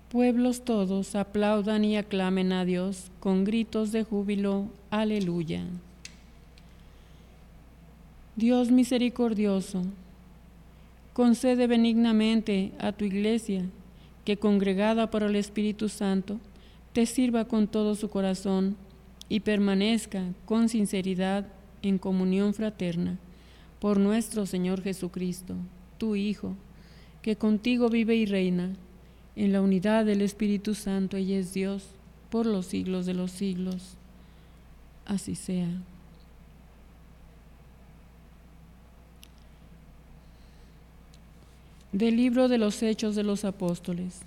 Pueblos todos aplaudan y aclamen a Dios con gritos de júbilo. Aleluya. Dios misericordioso, concede benignamente a tu Iglesia, que congregada por el Espíritu Santo, te sirva con todo su corazón y permanezca con sinceridad en comunión fraterna, por nuestro Señor Jesucristo, tu Hijo, que contigo vive y reina, en la unidad del Espíritu Santo, y es Dios, por los siglos de los siglos. Así sea. Del libro de los Hechos de los Apóstoles.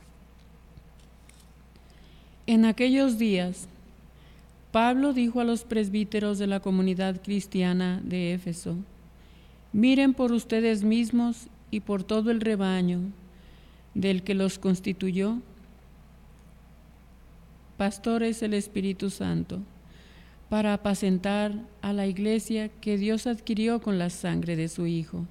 En aquellos días, Pablo dijo a los presbíteros de la comunidad cristiana de Éfeso: miren por ustedes mismos y por todo el rebaño del que los constituyó pastores el Espíritu Santo, para apacentar a la iglesia que Dios adquirió con la sangre de su Hijo.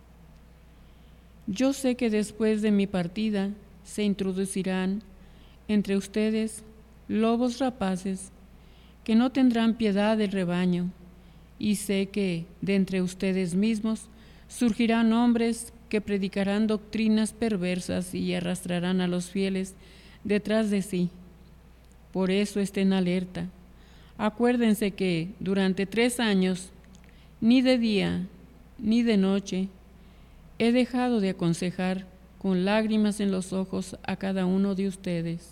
Yo sé que después de mi partida se introducirán entre ustedes lobos rapaces que no tendrán piedad del rebaño, y sé que de entre ustedes mismos surgirán hombres que predicarán doctrinas perversas y arrastrarán a los fieles detrás de sí. Por eso estén alerta. Acuérdense que durante 3 años, ni de día ni de noche, he dejado de aconsejar con lágrimas en los ojos a cada uno de ustedes.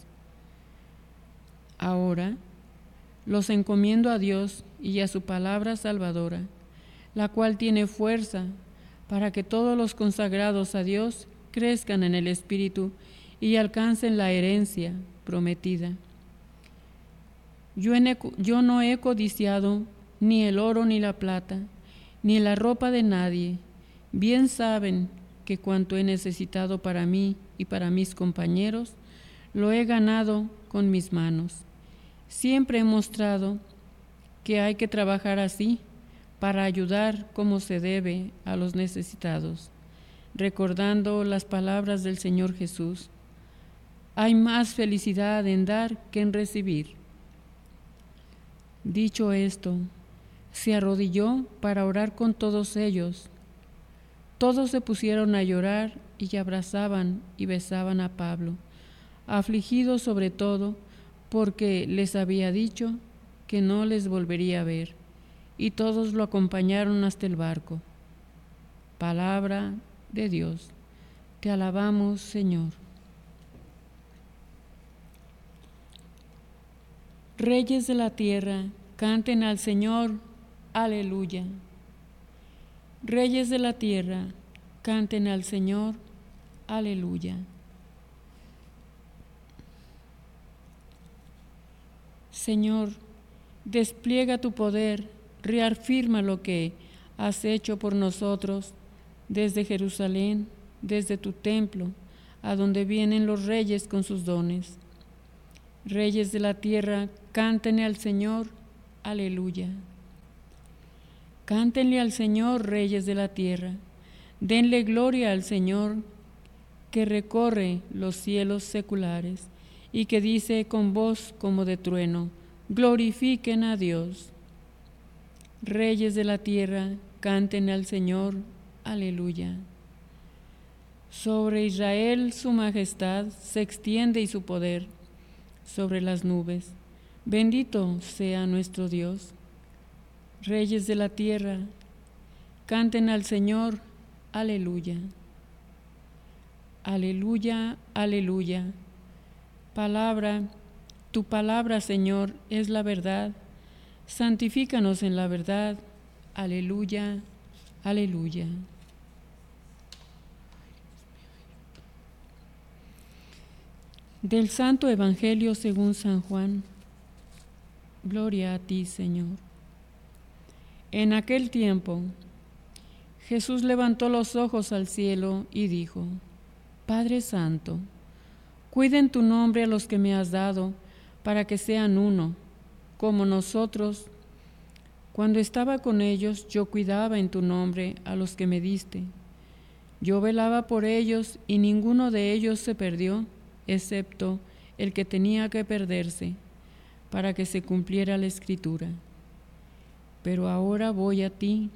Ahora los encomiendo a Dios y a su palabra salvadora, la cual tiene fuerza para que todos los consagrados a Dios crezcan en el Espíritu y alcancen la herencia prometida. Yo no he codiciado ni el oro ni la plata, ni la ropa de nadie. Bien saben que cuanto he necesitado para mí y para mis compañeros, lo he ganado con mis manos. Siempre he mostrado que hay que trabajar así para ayudar como se debe a los necesitados, recordando las palabras del Señor Jesús: hay más felicidad en dar que en recibir. Dicho esto, se arrodilló para orar con todos ellos. Todos se pusieron a llorar y abrazaban y besaban a Pablo, afligidos sobre todo porque les había dicho que no les volvería a ver, y todos lo acompañaron hasta el barco. Palabra de Dios. Te alabamos, Señor. Reyes de la tierra, canten al Señor, aleluya. Reyes de la tierra, canten al Señor, aleluya. Señor, despliega tu poder, reafirma lo que has hecho por nosotros desde Jerusalén, desde tu templo, a donde vienen los reyes con sus dones. Reyes de la tierra, cántenle al Señor, aleluya. Cántenle al Señor, reyes de la tierra, denle gloria al Señor, que recorre los cielos seculares y que dice con voz como de trueno: glorifiquen a Dios. Reyes de la tierra, canten al Señor, aleluya. Sobre Israel su majestad se extiende y su poder sobre las nubes. Bendito sea nuestro Dios. Reyes de la tierra, canten al Señor, aleluya. Aleluya, aleluya. Tu palabra, Señor, es la verdad. Santifícanos en la verdad. Aleluya, aleluya. Del Santo Evangelio según San Juan. Gloria a ti, Señor. En aquel tiempo, Jesús levantó los ojos al cielo y dijo: Padre Santo, cuida en tu nombre a los que me has dado, para que sean uno, como nosotros. Cuando estaba con ellos, yo cuidaba en tu nombre a los que me diste. Yo velaba por ellos y ninguno de ellos se perdió, excepto el que tenía que perderse, para que se cumpliera la Escritura. Pero ahora voy a ti,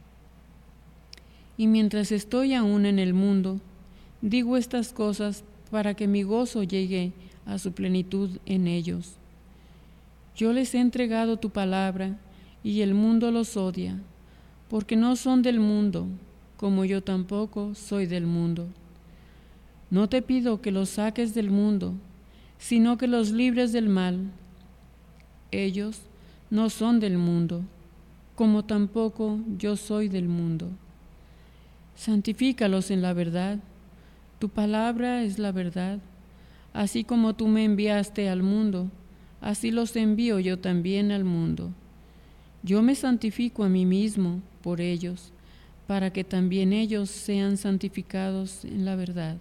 y mientras estoy aún en el mundo, digo estas cosas para que mi gozo llegue a su plenitud en ellos. Yo les he entregado tu palabra, y el mundo los odia, porque no son del mundo, como yo tampoco soy del mundo. No te pido que los saques del mundo, sino que los libres del mal. Ellos no son del mundo, como tampoco yo soy del mundo. Santifícalos en la verdad. Tu palabra es la verdad. Así como tú me enviaste al mundo, así los envío yo también al mundo. Yo me santifico a mí mismo por ellos, para que también ellos sean santificados en la verdad.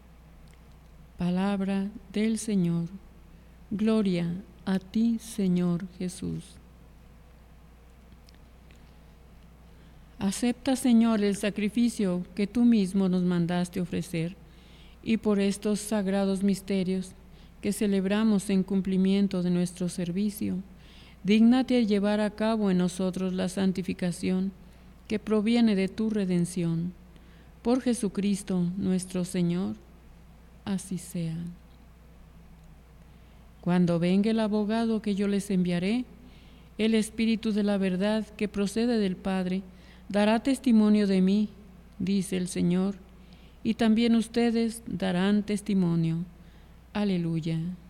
Palabra del Señor. Gloria a ti, Señor Jesús. Acepta, Señor, el sacrificio que tú mismo nos mandaste ofrecer, y por estos sagrados misterios que celebramos en cumplimiento de nuestro servicio, dígnate llevar a cabo en nosotros la santificación que proviene de tu redención. Por Jesucristo nuestro Señor, así sea. Cuando venga el abogado que yo les enviaré, el Espíritu de la verdad que procede del Padre, dará testimonio de mí, dice el Señor, y también ustedes darán testimonio. Aleluya.